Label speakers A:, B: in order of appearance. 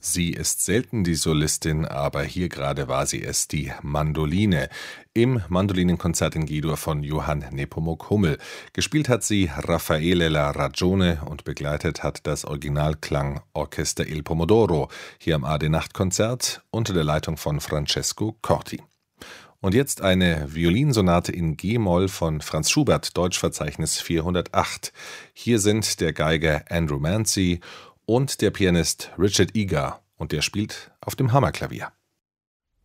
A: Sie ist selten die Solistin, aber hier gerade war sie es, die Mandoline, im Mandolinenkonzert in G-Dur von Johann Nepomuk Hummel. Gespielt hat sie Raffaele La Ragione und begleitet hat das Originalklangorchester Il Pomodoro, hier am AD-Nachtkonzert unter der Leitung von Francesco Corti. Und jetzt eine Violinsonate in G-Moll von Franz Schubert, Deutschverzeichnis 408. Hier sind der Geiger Andrew Mancy und der Pianist Richard Egar, und der spielt auf dem Hammerklavier.